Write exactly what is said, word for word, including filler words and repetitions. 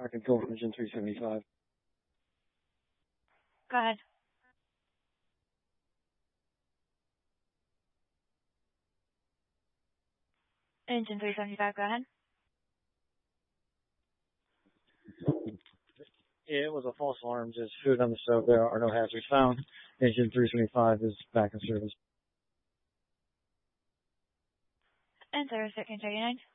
I can go from engine three seventy-five. Go ahead. Engine three seventy-five, go ahead. Yeah, it was a false alarm. Just food on the stove. There are no hazards found. Engine three seventy-five is back in service. And service at Kentucky nine.